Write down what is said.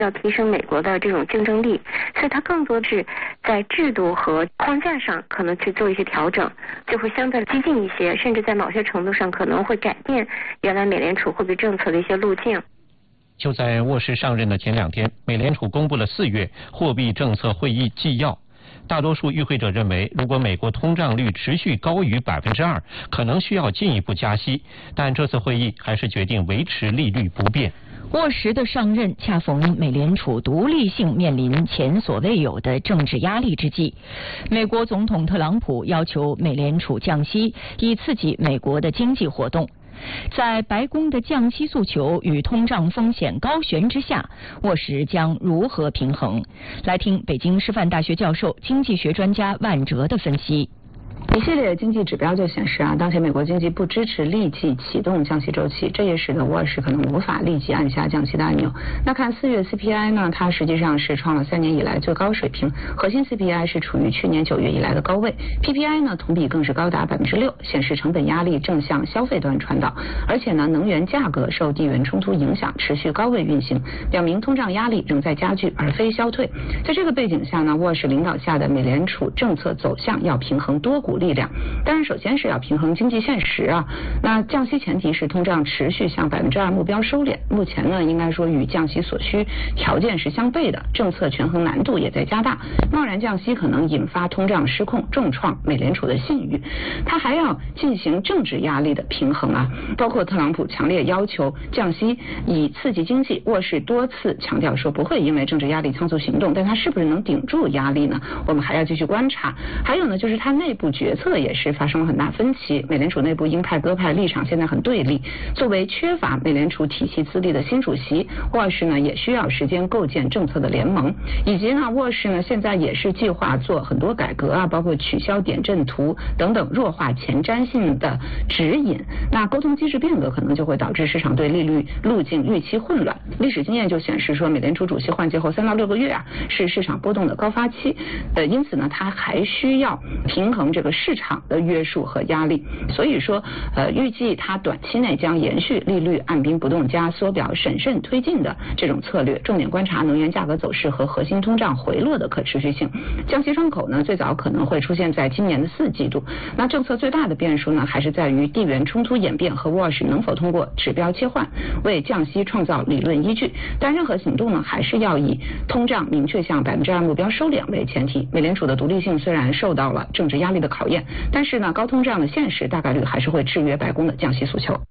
要提升美国的这种竞争力，所以它更多是在制度和框架上可能去做一些调整，就会相对激进一些，甚至在某些程度上可能会改变原来美联储货币政策的一些路径。 就在沃什上任的前2天，美联储公布了4月货币政策会议纪要。大多数与会者认为，如果美国通胀率持续高于2%，可能需要进一步加息，但这次会议还是决定维持利率不变。 沃什的上任恰逢美联储独立性面临前所未有的政治压力之际，美国总统特朗普要求美联储降息，以刺激美国的经济活动。在白宫的降息诉求与通胀风险高悬之下，沃什将如何平衡？来听北京师范大学教授、经济学专家万哲的分析。 一系列经济指标就显示当前美国经济不支持立即启动降息周期，这也使得沃什可能无法立即按下降息的按钮。那看4月 CPI 呢，它实际上是创了3年以来最高水平，核心 CPI 是处于去年9月以来的高位， PPI 呢同比更是高达6%，显示成本压力正向消费端传导，而且呢能源价格受地缘冲突影响持续高位运行，表明通胀压力仍在加剧而非消退。在这个背景下呢，沃什领导下的美联储政策走向要平衡多股力量，当然首先是要平衡经济现实那降息前提是通胀持续向2%目标收敛，目前呢应该说与降息所需条件是相悖的，政策权衡难度也在加大，贸然降息可能引发通胀失控，重创美联储的信誉。它还要进行政治压力的平衡包括特朗普强烈要求降息以刺激经济，沃什多次强调说不会因为政治压力仓促行动，但它是不是能顶住压力呢？我们还要继续观察。还有呢，就是它内部决策也是发生了很大分歧，美联储内部鹰派鸽派立场现在很对立。作为缺乏美联储体系资历的新主席，沃什呢也需要时间构建政策的联盟，以及呢沃什呢现在也是计划做很多改革包括取消点阵图等等，弱化前瞻性的指引。那沟通机制变革可能就会导致市场对利率路径预期混乱。历史经验就显示说，美联储主席换届后3到6个月是市场波动的高发期，因此呢它还需要平衡这个市场的约束和压力，所以说预计它短期内将延续利率按兵不动加缩表审慎推进的这种策略，重点观察能源价格走势和核心通胀回落的可持续性。降息窗口呢最早可能会出现在今年的4季度。那政策最大的变数呢还是在于地缘冲突演变和沃什能否通过指标切换为降息创造理论依据，但任何行动呢还是要以通胀明确向2%目标收敛为前提。美联储的独立性虽然受到了政治压力的考验，但是呢高通胀的现实大概率还是会制约白宫的降息诉求。